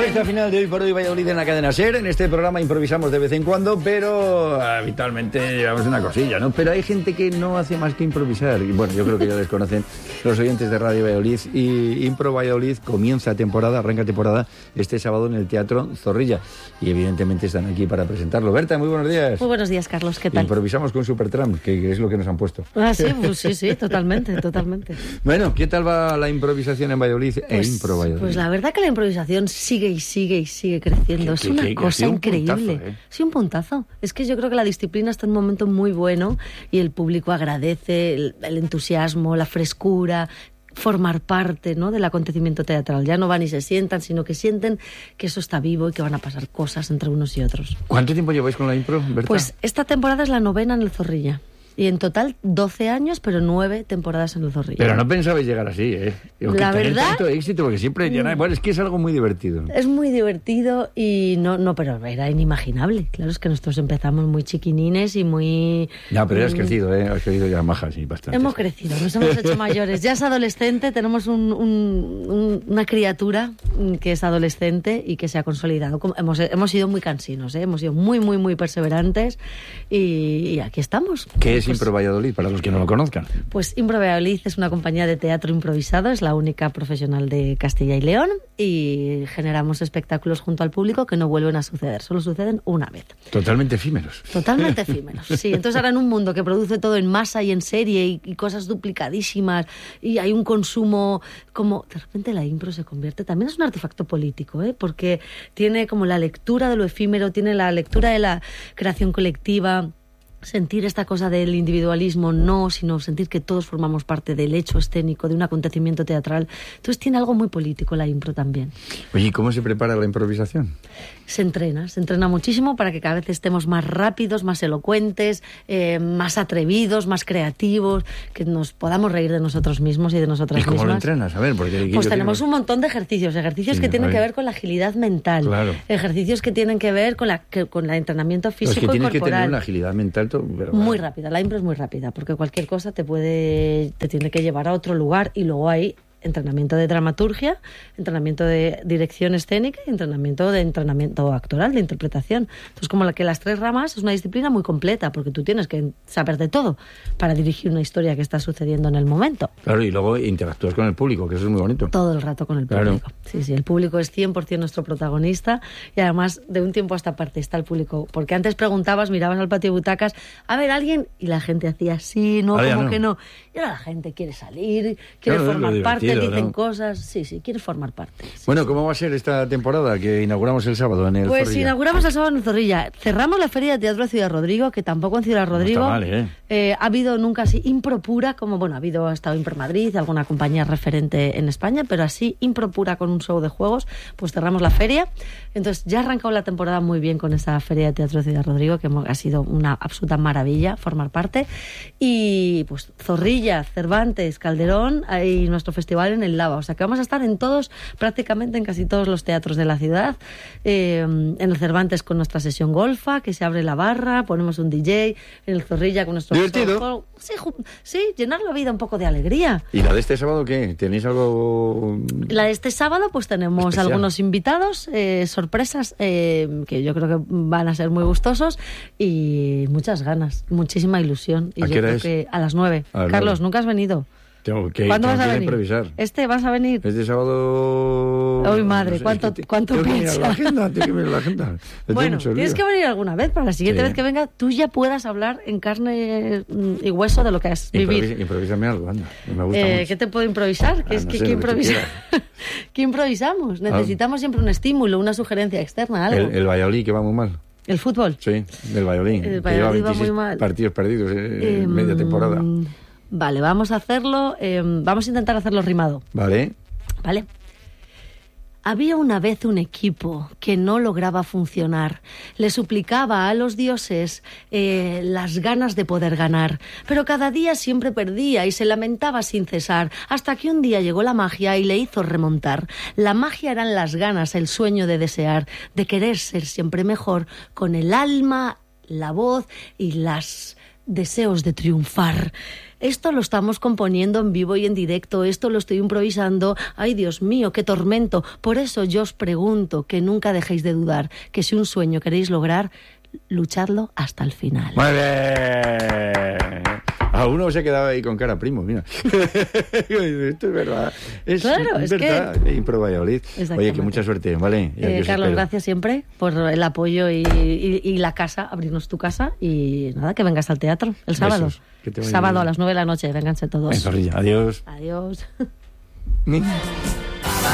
Recta final de Hoy por Hoy Valladolid en la cadena SER. En este programa improvisamos de vez en cuando, pero habitualmente llevamos una cosilla, ¿no? Pero hay gente que no hace más que improvisar. Y bueno, yo creo que ya les conocen los oyentes de Radio Valladolid. Y Impro Valladolid arranca temporada este sábado en el Teatro Zorrilla. Y evidentemente están aquí para presentarlo. Berta, muy buenos días. Muy buenos días, Carlos, ¿qué tal? Improvisamos con Supertramp, que es lo que nos han puesto. Ah, sí, pues sí, totalmente. Bueno, ¿qué tal va la improvisación en Valladolid Impro Valladolid? Pues la verdad que la improvisación sigue creciendo. Es una cosa increíble. Sí, un puntazo. Es que yo creo que la disciplina está en un momento muy bueno y el público agradece el entusiasmo, la frescura, formar parte, ¿no?, del acontecimiento teatral. Ya no van y se sientan, sino que sienten que eso está vivo y que van a pasar cosas entre unos y otros. ¿Cuánto tiempo lleváis con la impro, Berta? Pues esta temporada es la 9ª en el Zorrilla. Y en total 12 años, pero 9 temporadas en el Zorrilla. Pero no pensabais llegar así, ¿eh? La verdad, tanto éxito, porque siempre bueno, es que es algo muy divertido. Es muy divertido y no, pero era inimaginable. Claro, es que nosotros empezamos muy chiquinines y muy... No, pero has crecido, ¿eh? Has crecido ya majas y bastante. Hemos crecido, nos hemos hecho mayores. Ya es adolescente, tenemos una criatura que es adolescente y que se ha consolidado. Hemos sido muy cansinos, ¿eh? Hemos sido muy perseverantes y aquí estamos. ¿Qué es Impro Valladolid, para los que no lo conozcan? Pues Impro Valladolid es una compañía de teatro improvisado, es la única profesional de Castilla y León y generamos espectáculos junto al público que no vuelven a suceder, solo suceden una vez. Totalmente efímeros. Totalmente efímeros, sí. Entonces ahora en un mundo que produce todo en masa y en serie y cosas duplicadísimas y hay un consumo como... De repente la impro se convierte... También es un artefacto político, ¿eh? Porque tiene como la lectura de lo efímero, tiene la lectura de la creación colectiva... Sentir esta cosa del individualismo, no, sino sentir que todos formamos parte del hecho escénico, de un acontecimiento teatral. Entonces tiene algo muy político la impro también. Oye, ¿y cómo se prepara la improvisación? Se entrena muchísimo para que cada vez estemos más rápidos, más elocuentes, más atrevidos, más creativos, que nos podamos reír de nosotros mismos y de nosotras mismas. ¿Y cómo lo entrenas? A ver, porque pues tenemos un montón de ejercicios sí, que tienen que ver con la agilidad mental, claro. Ejercicios que tienen que ver con el entrenamiento físico y corporal. Tienes que tener una agilidad mental pero muy rápida, la impro es muy rápida, porque cualquier cosa te tiene que llevar a otro lugar y luego hay entrenamiento de dramaturgia, entrenamiento de dirección escénica y entrenamiento actoral, de interpretación. Entonces, como que las 3 ramas es una disciplina muy completa, porque tú tienes que saber de todo para dirigir una historia que está sucediendo en el momento. Claro, y luego interactúas con el público, que eso es muy bonito. Todo el rato con el público. Claro. Sí, el público es 100% nuestro protagonista y además de un tiempo a esta parte está el público, porque antes preguntabas, mirabas al patio de butacas, a ver, alguien, y la gente hacía sí, no, como no. Que no. Y ahora la gente quiere salir, quiere formar parte. Dicen, ¿no? Cosas, sí, quieres formar parte. Sí, bueno, ¿cómo va a ser esta temporada que inauguramos el sábado en el Zorrilla? Pues inauguramos el sábado en el Zorrilla. Cerramos la Feria de Teatro de Ciudad Rodrigo, que tampoco en Ciudad Rodrigo no está mal, ha habido nunca así impro pura, como ha estado Impro Madrid, alguna compañía referente en España, pero así impro pura con un show de juegos, pues cerramos la feria. Entonces ya ha arrancado la temporada muy bien con esa Feria de Teatro de Ciudad Rodrigo, que ha sido una absoluta maravilla formar parte. Y pues Zorrilla, Cervantes, Calderón y nuestro festival en el Lava, o sea que vamos a estar prácticamente en casi todos los teatros de la ciudad, en el Cervantes con nuestra sesión golfa, que se abre la barra, ponemos un DJ, en el Zorrilla con nuestro... ¿Divertido? Sí, llenar la vida un poco de alegría. ¿Y la de este sábado qué? ¿Tenéis algo...? La de este sábado pues tenemos especial? Algunos invitados, sorpresas, que yo creo que van a ser muy gustosos y muchas ganas, muchísima ilusión. Y ¿A yo qué hora creo es? que a las 9. Carlos, ¿nunca has venido? ¿Cuándo vas a venir? Improvisar. ¿Vas a venir? Este sábado... ¡Ay, madre! No sé, ¿Cuánto piensas? Tengo que mirar la agenda. Bueno, tienes que venir alguna vez para la siguiente vez que venga tú ya puedas hablar en carne y hueso de lo que has vivido. Improvísame algo, anda. Me gusta mucho. ¿Qué te puedo improvisar? ¿Qué improvisamos? Necesitamos siempre un estímulo, una sugerencia externa, algo. El Valladolid, que va muy mal. ¿El fútbol? Sí, del Valladolid. El Valladolid va muy mal. Partidos perdidos en media temporada. Vale, vamos a hacerlo. Vamos a intentar hacerlo rimado. Vale. Había una vez un equipo que no lograba funcionar. Le suplicaba a los dioses las ganas de poder ganar, pero cada día siempre perdía y se lamentaba sin cesar, hasta que un día llegó la magia y le hizo remontar. La magia eran las ganas, el sueño de desear, de querer ser siempre mejor, con el alma, la voz y las deseos de triunfar. Esto lo estamos componiendo en vivo y en directo, esto lo estoy improvisando. Ay, Dios mío, qué tormento. Por eso yo os pregunto que nunca dejéis de dudar, que si un sueño queréis lograr, luchadlo hasta el final. Muy bien. A uno se quedaba ahí con cara primo, mira. Esto es verdad. Claro, es verdad. que... Impro Valladolid. Oye, que mucha suerte, ¿vale? Carlos, gracias siempre por el apoyo y la casa, abrirnos tu casa. Y nada, que vengas al teatro el sábado. Sábado a las 9 de la noche, vénganse todos. En Zorrilla, adiós. Adiós.